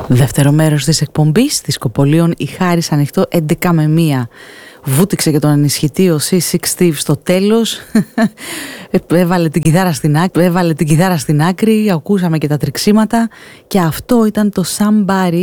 Δεύτερο μέρος της εκπομπής Δισκοπολίων, η Χάρις ανοιχτό 11 με 1. Βούτυξε και τον ενισχυτή ο C6 Steve στο τέλος. Έβαλε την κιθάρα στην άκρη, ακούσαμε και τα τριξίματα και αυτό ήταν το Somebody